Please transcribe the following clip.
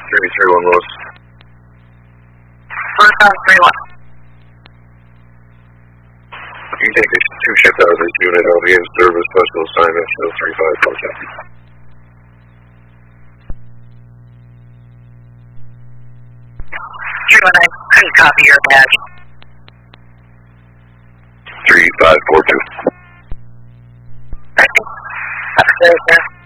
331 Lewis. First on 3-1. You can take the 2 shift out of this unit. I'll be in service, special assignment, still 35, contact. Couldn't copy your badge. 3542. Upstairs, sir.